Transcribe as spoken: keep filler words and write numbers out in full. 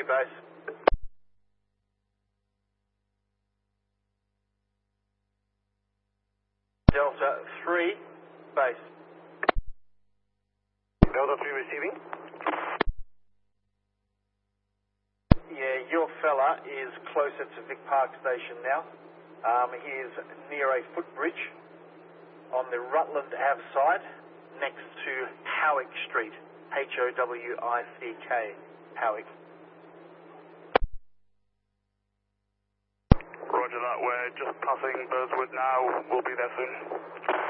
three, base. Delta three, base. Delta three receiving. Yeah, your fella is closer to Vic Park Station now. Um, he is near a footbridge on the Rutland Ave side, next to Howick Street, H O W I C K, Howick. Roger that, we're just passing Burswood now, we'll be there soon.